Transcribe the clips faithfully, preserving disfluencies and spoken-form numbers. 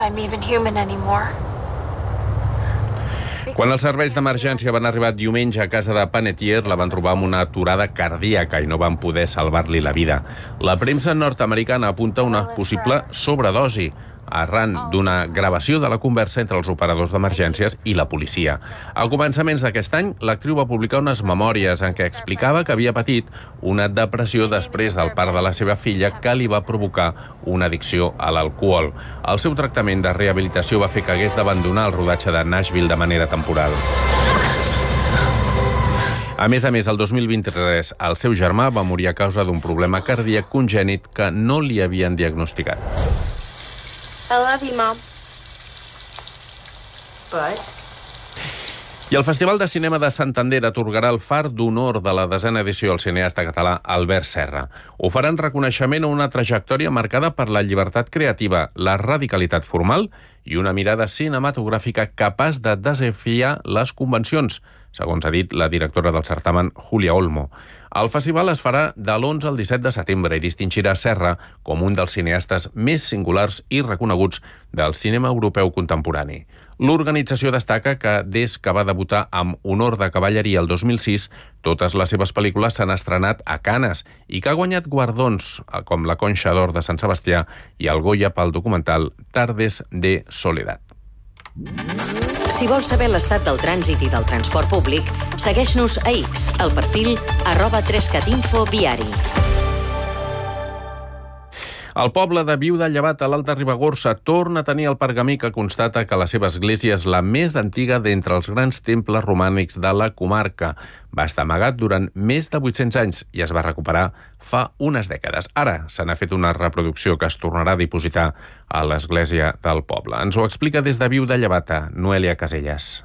I'm even human anymore. Quan els serveis d'emergència van arribar diumenge a casa de Panettiere, la van trobar amb una aturada cardíaca i no van poder salvar-li la vida. La premsa nord-americana apunta una possible sobredosi arran d'una gravació de la conversa entre els operadors d'emergències i la policia. A començaments d'aquest any, l'actriu va publicar unes memòries en què explicava que havia patit una depressió després del part de la seva filla que li va provocar una addicció a l'alcohol. El seu tractament de rehabilitació va fer que hagués d'abandonar el rodatge de Nashville de manera temporal. A més a més, el dos mil vint-i-tres, el seu germà va morir a causa d'un problema cardíac congènit que no li havien diagnosticat. I love you, Mom. But... I el Festival de Cinema de Santander atorgarà el Far d'Honor de la desena edició al cineasta català Albert Serra. Ho faran reconeixement a una trajectòria marcada per la llibertat creativa, la radicalitat formal i una mirada cinematogràfica capaç de desafiar les convencions, segons ha dit la directora del certamen, Júlia Olmo. El festival es farà de l'onze al disset de setembre i distingirà Serra com un dels cineastes més singulars i reconeguts del cinema europeu contemporani. L'organització destaca que des que va debutar amb Honor de cavalleria el dos mil sis, totes les seves pel·lícules s'han estrenat a Canes i que ha guanyat guardons com la Conxa d'Or de Sant Sebastià i el Goya pel documental Tardes de Soledad. Si vols saber l'estat del trànsit i del transport públic, segueix-nos a X, al perfil arroba trescatinfo viari. El poble de Viu de Llevat, a l'Alta Ribagorça, torna a tenir el pergamí que constata que la seva església és la més antiga d'entre els grans temples romànics de la comarca. Va estar amagat durant més de vuit-cents anys i es va recuperar fa unes dècades. Ara se n'ha fet una reproducció que es tornarà a dipositar a l'església del poble. Ens ho explica des de Viu de Llevat, Noelia Casellas.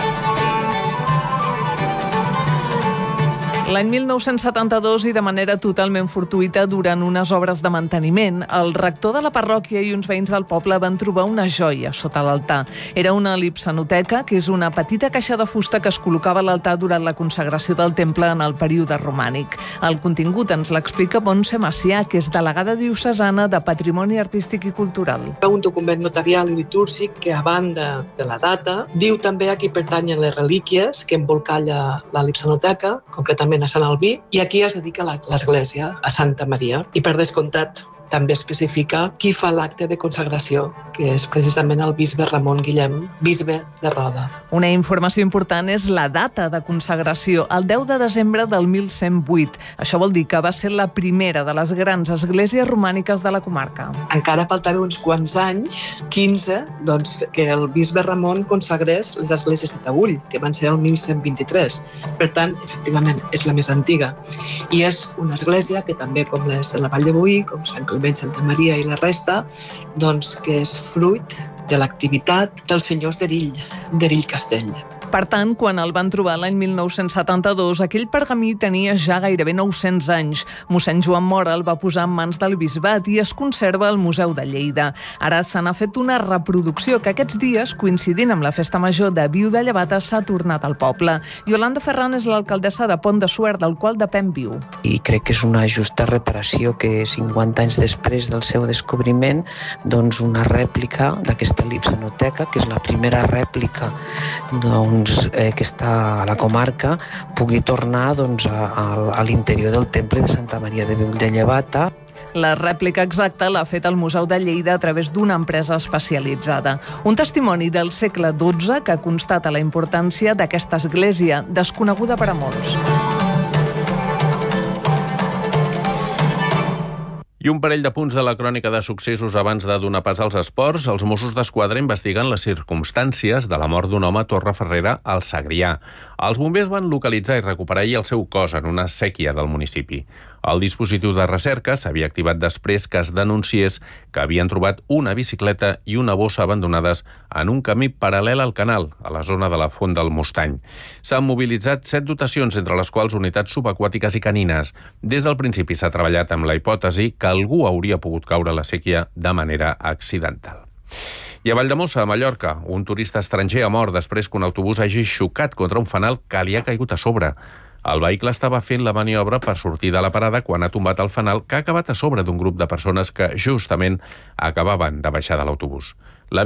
L'any mil nou-cents setanta-dos i de manera totalment fortuïta durant unes obres de manteniment, el rector de la parròquia i uns veïns del poble van trobar una joia sota l'altar. Era una lipsanoteca, que és una petita caixa de fusta que es col·locava a l'altar durant la consagració del temple en el període romànic. El contingut ens l'explica Montse Macià, que és delegada diocesana de Patrimoni Artístic i Cultural. Un document notarial i litúrgic que, a banda de la data, diu també a qui pertanyen les relíquies que embolcalla la lipsanoteca, concretament a Sant Albí, i aquí es dedica l'església, a Santa Maria. I per descomptat també especifica qui fa l'acte de consagració, que és precisament el bisbe Ramon Guillem, bisbe de Roda. Una informació important és la data de consagració, el deu de desembre del mil cent vuit. Això vol dir que va ser la primera de les grans esglésies romàniques de la comarca. Encara faltava uns quants anys, quinze, doncs, que el bisbe Ramon consagrés les esglésies de Taüll, que van ser el mil cent vint-i-tres. Per tant, efectivament, és la més antiga. I és una església que també, com les de la Vall de Boí, com Sant Climent, Santa Maria i la resta, doncs que és fruit de l'activitat dels senyors d'Erill, d'Erill Castell. Per tant, quan el van trobar l'any mil nou-cents setanta-dos, aquell pergamí tenia ja gairebé nou-cents anys. Mossèn Joan Mora el va posar en mans del bisbat i es conserva al Museu de Lleida. Ara se n'ha fet una reproducció que aquests dies, coincidint amb la festa major de Viu de Llevat, s'ha tornat al poble. Iolanda Ferran és l'alcaldessa de Pont de Suert, del qual depèn Viu. I crec que és una justa reparació que cinquanta anys després del seu descobriment, doncs una rèplica d'aquesta lipsanoteca, que és la primera rèplica doncs, eh, que està a la comarca, pugui tornar doncs, a, a, a l'interior del temple de Santa Maria de Viu de Llevat. La rèplica exacta l'ha fet el Museu de Lleida a través d'una empresa especialitzada. Un testimoni del segle dotze que constata la importància d'aquesta església, desconeguda per a molts. I un parell de punts de la crònica de successos abans de donar pas als esports. Els Mossos d'Esquadra investiguen les circumstàncies de la mort d'un home a Torreferrera, al Segrià. Els bombers van localitzar i recuperar ahir el seu cos en una sèquia del municipi. El dispositiu de recerca s'havia activat després que es denunciés que havien trobat una bicicleta i una bossa abandonades en un camí paral·lel al canal, a la zona de la Font del Mostany. S'han mobilitzat set dotacions, entre les quals unitats subaquàtiques i canines. Des del principi s'ha treballat amb la hipòtesi que algú hauria pogut caure a la sèquia de manera accidental. I a Valldemossa, a Mallorca, un turista estranger ha mort després que un autobús hagi xocat contra un fanal que li ha caigut a sobre. El vehicle estava fent la maniobra per sortir de la parada quan ha tombat el fanal que ha acabat a sobre d'un grup de persones que justament acabaven de baixar de l'autobús.